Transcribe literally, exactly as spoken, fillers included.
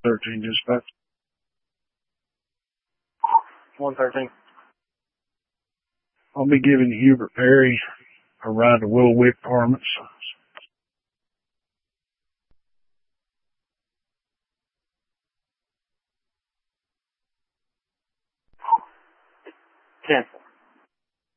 thirteen dispatch. one thirteen. I'll be giving Hubert Perry a ride to Willow Wick Apartments. Cancel.